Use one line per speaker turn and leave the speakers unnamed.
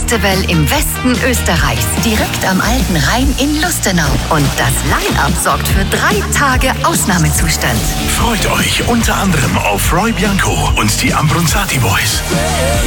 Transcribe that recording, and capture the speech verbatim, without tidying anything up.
Festival im Westen Österreichs, direkt am Alten Rhein in Lustenau. Und das Line-Up sorgt für drei Tage Ausnahmezustand.
Freut euch unter anderem auf Roy Bianco und die Ambronzati Boys.